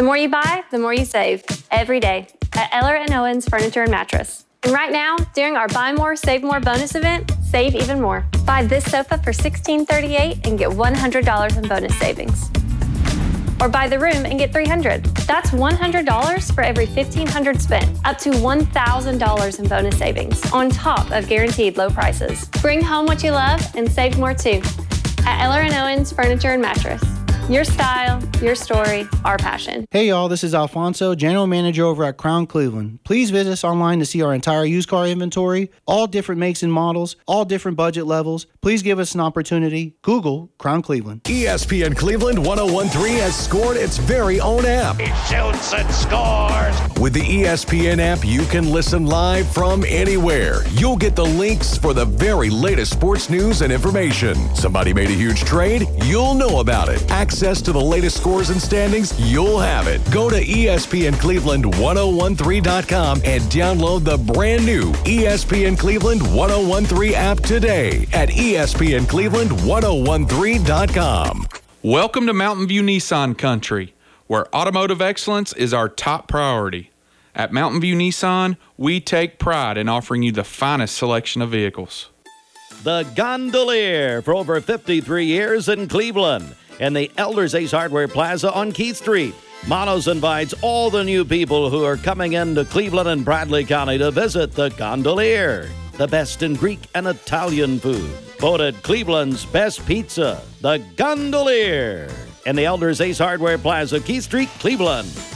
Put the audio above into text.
The more you buy, the more you save. Every day at Eller & Owens Furniture and Mattress. And right now, during our Buy More, Save More bonus event, save even more. Buy this sofa for $1,638 and get $100 in bonus savings. Or buy the room and get $300. That's $100 for every $1,500 spent, up to $1,000 in bonus savings, on top of guaranteed low prices. Bring home what you love and save more too. At Eller & Owens Furniture and Mattress. Your style, your story, our passion. Hey y'all, this is Alfonso, General Manager over at Crown Cleveland. Please visit us online to see our entire used car inventory, all different makes and models, all different budget levels. Please give us an opportunity. Google Crown Cleveland. ESPN Cleveland 101.3 has scored its very own app. It shoots and scores. With the ESPN app, you can listen live from anywhere. You'll get the links for the very latest sports news and information. Somebody made a huge trade? You'll know about it. Access to the latest scores and standings? You'll have it. Go to ESPNCleveland1013.com and download the brand new ESPN Cleveland 1013 app today at ESPNCleveland1013.com. Welcome to Mountain View Nissan Country, where automotive excellence is our top priority. At Mountain View Nissan, we take pride in offering you the finest selection of vehicles. The Gondolier for over 53 years in Cleveland and the Elders Ace Hardware Plaza on Keith Street. Manos invites all the new people who are coming into Cleveland and Bradley County to visit the Gondolier. The best in Greek and Italian food. Voted Cleveland's best pizza. The Gondolier. And the Elders Ace Hardware Plaza, Keith Street, Cleveland.